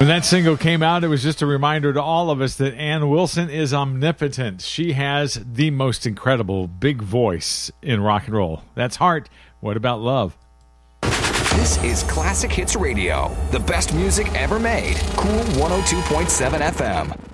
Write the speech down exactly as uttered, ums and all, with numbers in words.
When that single came out, it was just a reminder to all of us that Ann Wilson is omnipotent. She has the most incredible big voice in rock and roll. That's Heart. What about Love? This is Classic Hits Radio, the best music ever made. Cool one oh two point seven F M.